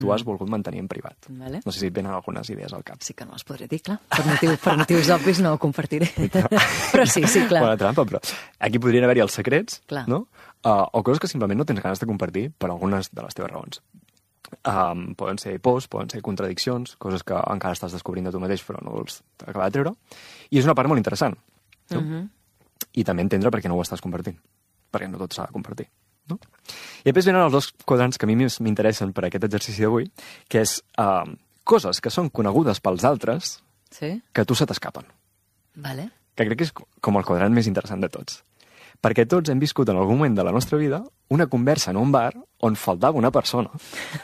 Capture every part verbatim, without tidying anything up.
tu Mm. has volgut mantenir en privat. Vale. No sé si et venen algunes idees al cap. Sí que no les podré dir, clar. Per motius, per motius obvis no ho compartiré. Però sí, sí, clar. Bona trampa, però aquí podrien haver-hi els secrets, Clar. no? Uh, o coses que simplement no tens ganes de compartir per algunes de les teves raons. Um, poden ser pors, poden ser contradiccions, coses que encara estàs descobrint de tu mateix però no vols acabar de treure. I és una part molt interessant. No? Uh -huh. I també entendre per què no ho estàs compartint. Perquè no tot s'ha de compartir. No? I després venen els dos quadrants que a mi més m'interessen per aquest exercici d'avui, que és uh, coses que són conegudes pels altres Sí? que a tu se t'escapen. Vale. Que crec que és com el quadrant més interessant de tots. Perquè tots hem viscut en algun moment de la nostra vida una conversa en un bar on faltava una persona.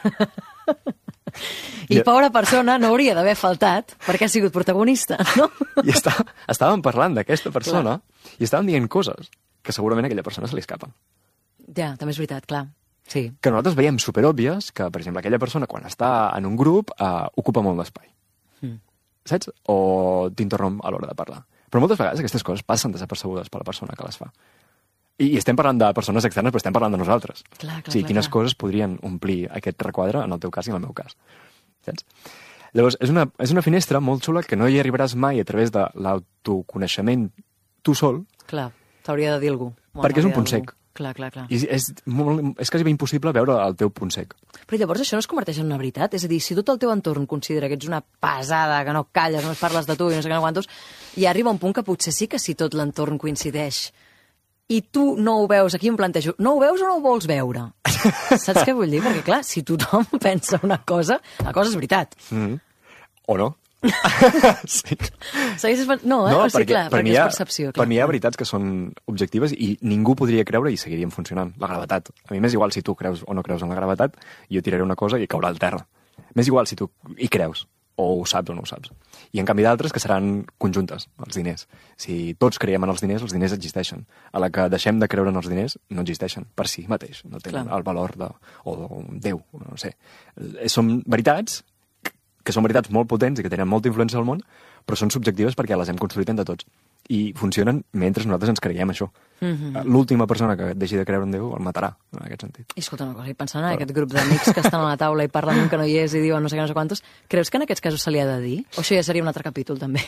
I pobra persona no hauria d'haver faltat perquè ha sigut protagonista, no? I està, estàvem parlant d'aquesta persona i estàvem dient coses que segurament a aquella persona se li escapen. Ja, també és veritat, clar. Sí. Que nosaltres veiem superòbvies que, per exemple, aquella persona quan està en un grup eh, ocupa molt d'espai. Mm. Saps? O t'interromp a l'hora de parlar. Però moltes vegades aquestes coses passen desapercebudes per la persona que les fa. I, I estem parlant de persones externes, però estem parlant de nosaltres. Clar, clar, o sigui, clar, quines clar. coses podrien omplir aquest requadre en el teu cas i en el meu cas. Saps? Llavors, és una, és una finestra molt xula que no hi arribaràs mai a través de l'autoconeixement tu sol, Clar, t'hauria de dir algú. M'ho perquè és un hauria punt de dir algú. sec. Clar, clar, clar. I és, molt, és quasi impossible veure el teu punt sec. Però llavors això no es converteix en una veritat? És a dir, si tot el teu entorn considera que ets una pesada, que no calles, no es parles de tu i no sé què no quantos, i arriba un punt que potser sí que si tot l'entorn coincideix i tu no ho veus, aquí em plantejo, no ho veus o no ho vols veure? Saps què vull dir? Perquè clar, si tothom pensa una cosa, la cosa és veritat. Mm-hmm. O no. sí. Segueixes pen- No, eh? No, o sigui, perquè, clar, per, perquè mi hi és ha, percepció. Clar. per mi hi ha veritats que són objectives i ningú podria creure i seguirien funcionant. La gravetat. A mi m'és igual si tu creus o no creus en la gravetat, jo tiraré una cosa i caurà al terra. M'és igual si tu hi creus, o ho saps o no ho saps. I en canvi d'altres que seran conjuntes, els diners. Si tots creiem en els diners, els diners existeixen. A la que deixem de creure en els diners, no existeixen per si mateix. No tenen Clar. el valor de... o de Déu, no sé. Eh, Són veritats que són veritats molt potents i que tenen molta influència al món, però són subjectives perquè les hem construït entre tots. I funcionen mentre nosaltres ens creiem això. Mhm. L'última persona que deixi de creure en Déu el matarà, en aquest sentit. I escolta una cosa, i pensant en aquest grup d'amics que estan a la taula i parlen un que no hi és i diuen no sé què, no sé quantos, creus que en aquests casos se li ha de dir? O això ja seria un altre capítol, també?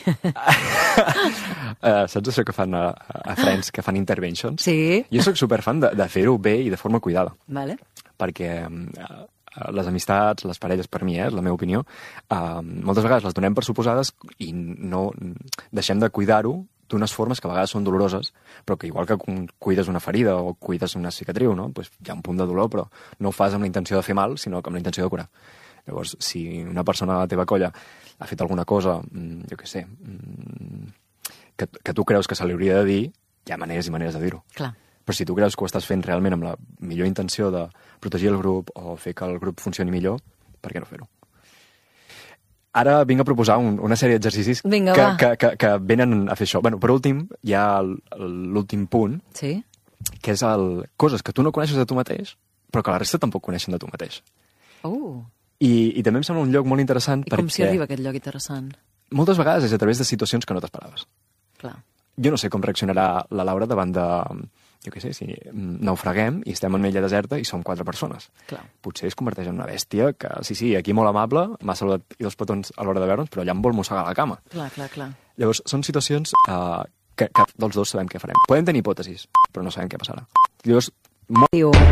uh, saps això que fan a, a Friends, que fan interventions? Sí. Jo sóc superfan de, de fer-ho bé i de forma cuidada, Vale. perquè uh, les amistats, les parelles, per mi, eh, és la meva opinió, uh, moltes vegades les donem per suposades i no deixem de cuidar-ho d'unes formes que a vegades són doloroses, però que igual que cuides una ferida o cuides una cicatriu, no? Pues hi ha un punt de dolor, però no ho fas amb la intenció de fer mal, sinó amb la intenció de curar. Llavors, si una persona a la teva colla ha fet alguna cosa, jo què sé, que, que tu creus que se li hauria de dir, hi ha maneres i maneres de dir-ho. Clar. Però si tu creus que ho estàs fent realment amb la millor intenció de protegir el grup o fer que el grup funcioni millor, per què no fer-ho? Ara vinc a proposar un, una sèrie d'exercicis Vinga, que, va. que, que, que venen a fer això. Bueno, per últim, hi ha el- l'últim punt, Sí? que és el, coses que tu no coneixes de tu mateix, però que la resta tampoc coneixen de tu mateix. Uh, I, i també em sembla un lloc molt interessant I perquè com s'hi arriba a aquest lloc interessant? moltes vegades és a través de situacions que no t'esperaves. Clar. Jo no sé com reaccionarà la Laura davant de, jo què sé, si naufraguem i estem en una illa deserta i som quatre persones. Clar. Potser es converteix en una bèstia que, sí, sí, aquí molt amable, m'ha saludat i dos petons a l'hora de veure'ns, però allà em vol mossegar la cama. Clar, clar, clar. Llavors, són situacions eh, que cap dels dos sabem què farem. Podem tenir hipòtesis, però no sabem què passarà. Llavors, Diu...